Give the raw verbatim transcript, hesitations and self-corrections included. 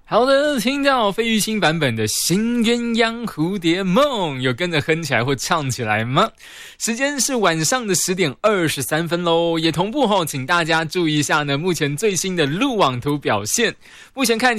好的，听到费玉清版本的新鸳鸯蝴蝶梦，有跟着哼起来或唱起来吗？时间是晚上的十点二十三分咯，也同步吼，请大家注意一下呢，目前最新的路网图表现，目前看